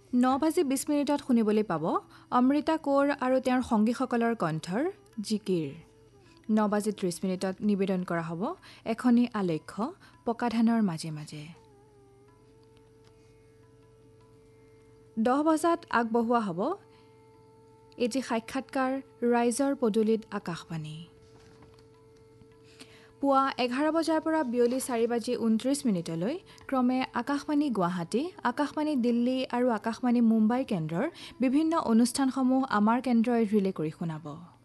9:20 শুনিবলৈ পাব অমৃতা কৌৰ আৰু তেওঁৰ সংগীসকলৰ কণ্ঠৰ জিকিৰ। 9:30 নিবেদন কৰা হ'ব এখনি আলেখ্য পকা ধানৰ মাজে মাজে। 10 বজাত আগবঢ়োৱা হ'ব এটি সাক্ষাৎকাৰ ৰাইজৰ পদূলিত আকাশবাণী। পুৱা 11 বজাৰ পৰা বিয়লি 4:29 ক্ৰমে আকাশবাণী গুৱাহাটী, আকাশবাণী দিল্লী আৰু আকাশবাণী মুম্বাই কেন্দ্ৰৰ বিভিন্ন অনুষ্ঠানসমূহ আমাৰ কেন্দ্ৰই ৰিলে কৰি শুনাব।